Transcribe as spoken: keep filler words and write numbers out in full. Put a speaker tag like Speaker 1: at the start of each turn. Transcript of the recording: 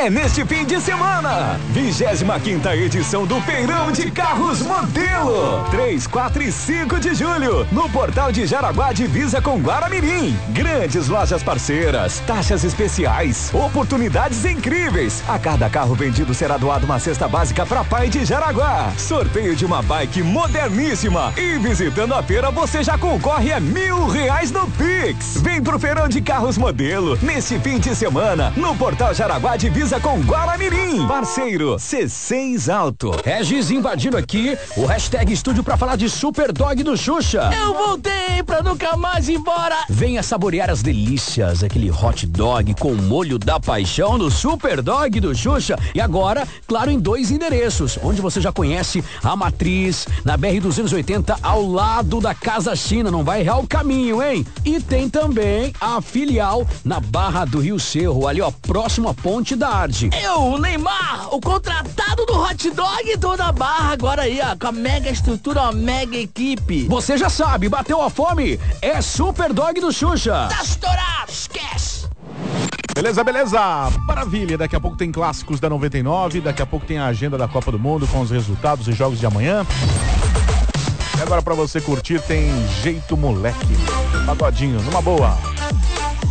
Speaker 1: é neste fim de semana. vigésima quinta edição do Feirão de Carros Modelo. três, quatro e cinco de julho, no Portal de Jaraguá, divisa com Guaramirim. Grandes lojas parceiras, taxas especiais, oportunidades incríveis. A cada carro vendido será doado uma cesta básica para pai de Jaraguá. Sorteio de uma bike moderníssima. E visitando a feira, você já concorre a mil reais no Pix. Vem pro Feirão de Carros Modelo, neste fim de semana, no Portal Jaraguá, divisa com Guaramirim. Parceiro C seis Auto.
Speaker 2: Regis invadindo aqui o hashtag estúdio pra falar de Super Dog do Xuxa.
Speaker 3: Eu voltei pra nunca mais ir embora.
Speaker 2: Venha saborear as delícias, aquele hot dog com molho da paixão no Super Dog do Xuxa. E agora, claro, em dois endereços, onde você já conhece a matriz, na B R duzentos e oitenta, ao lado da Casa China. Não vai errar o caminho, hein? E tem também a filial na Barra do Rio Cerro, ali ó, próximo à Ponte da Arde.
Speaker 3: Eu, Neymar, o contratado do hot dog, tô na Barra agora aí, ó, com a mega estrutura, uma mega equipe.
Speaker 2: Você já sabe, bateu a fome, é Super Dog do Xuxa.
Speaker 3: Tá estourado, esquece.
Speaker 4: Beleza, beleza, maravilha, daqui a pouco tem clássicos da noventa e nove, daqui a pouco tem a agenda da Copa do Mundo com os resultados e jogos de amanhã. E agora pra você curtir tem Jeito Moleque, pagodinho, numa boa.